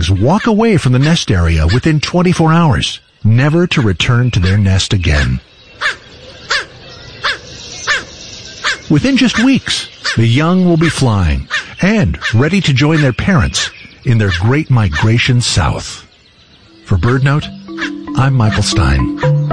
eggs walk away from the nest area within 24 hours, never to return to their nest again. Within just weeks, the young will be flying and ready to join their parents in their great migration south. For BirdNote, I'm Michael Stein.